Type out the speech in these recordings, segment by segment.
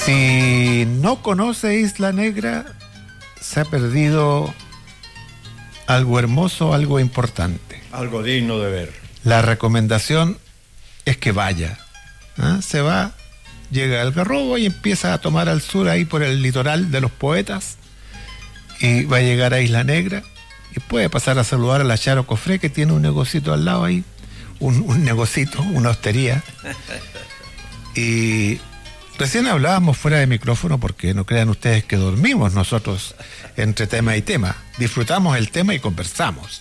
Si no conoce Isla Negra, se ha perdido algo hermoso, algo importante. Algo digno de ver. La recomendación es que vaya. Se va, llega al Algarrobo y empieza a tomar al sur ahí por el litoral de los Poetas y va a llegar a Isla Negra y puede pasar a saludar a la Charo Cofré, que tiene un negocito al lado ahí, un negocito, una hostería. Y recién hablábamos fuera de micrófono, porque no crean ustedes que dormimos nosotros entre tema y tema. Disfrutamos el tema y conversamos.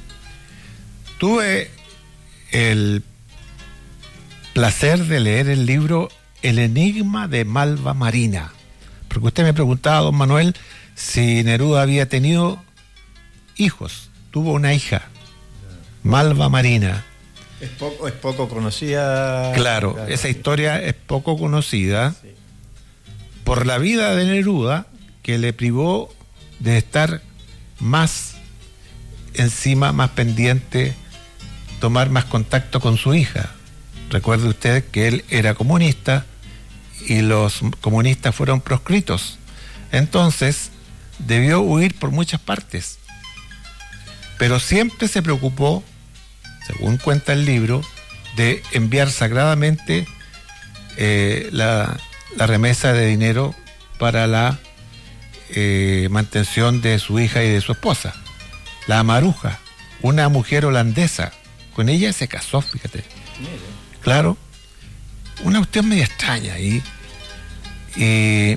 Tuve el placer de leer el libro El enigma de Malva Marina, porque usted me preguntaba, don Manuel, si Neruda había tenido hijos. Tuvo una hija, Malva Marina. Es poco conocida. Claro, esa historia es poco conocida, sí, por la vida de Neruda, que le privó de estar más encima, más pendiente, tomar más contacto con su hija. Recuerde usted que él era comunista y los comunistas fueron proscritos. Entonces, debió huir por muchas partes. Pero siempre se preocupó, según cuenta el libro, de enviar sagradamente la remesa de dinero para la mantención de su hija y de su esposa, la Maruja, una mujer holandesa. Con ella se casó, fíjate. Claro, una cuestión media extraña ahí. Y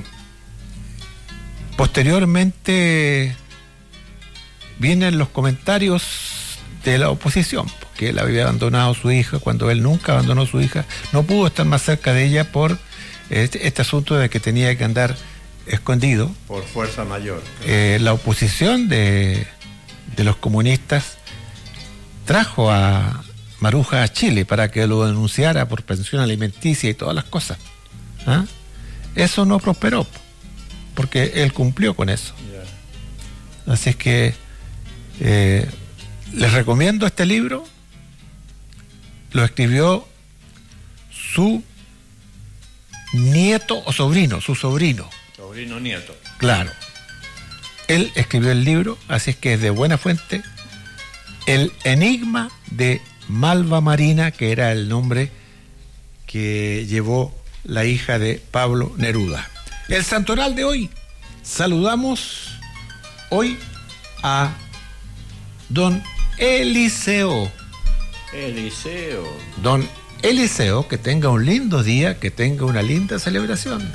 posteriormente vienen los comentarios de la oposición, porque él había abandonado a su hija cuando él nunca abandonó a su hija, no pudo estar más cerca de ella por este asunto de que tenía que andar escondido. Por fuerza mayor. La oposición de los comunistas trajo a Maruja a Chile para que lo denunciara por pensión alimenticia y todas las cosas. Eso no prosperó, porque él cumplió con eso. Yeah. Así es que les recomiendo este libro. Lo escribió su nieto o sobrino, su sobrino. Sobrino nieto. Claro. Él escribió el libro, así es que es de buena fuente. El enigma de Malva Marina, que era el nombre que llevó la hija de Pablo Neruda. El santoral de hoy. Saludamos hoy a don Eliseo. Don Eliseo, que tenga un lindo día, que tenga una linda celebración.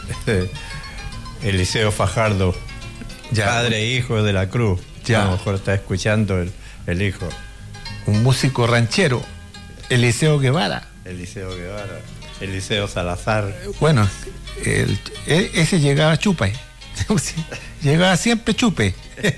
Eliseo Fajardo, ya, padre e hijo de la Cruz. Ya. A lo mejor está escuchando el hijo. Un músico ranchero, Eliseo Guevara. Eliseo Salazar. Bueno, ese llegaba chupe. Llegaba siempre chupe.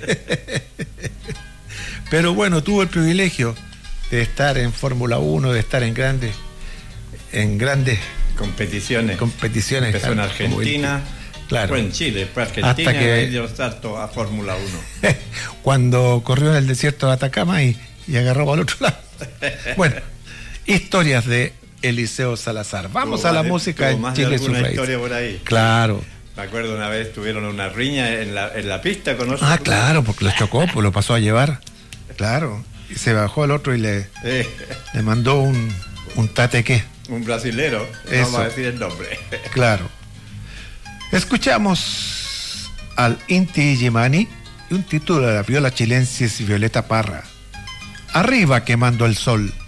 Pero bueno, tuvo el privilegio de estar en Fórmula 1, de estar en grandes competiciones. Empezó en Argentina. Claro. Fue en Chile, fue Argentina, hasta que dio salto a Fórmula 1. Cuando corrió en el desierto de Atacama y agarró para el otro lado. Bueno, historias de Eliseo Salazar. Vamos a la música en Chile Sur Raíz. Historia por ahí. Claro. Me acuerdo una vez tuvieron una riña en la pista con otro. Claro, porque lo chocó, pues lo pasó a llevar. Claro. Y se bajó el otro y le mandó un tatequé. Un brasilero. No vamos a decir el nombre. Claro. Escuchamos al Inti Illimani y un título de la viola chilensis Violeta Parra. Arriba quemando el sol.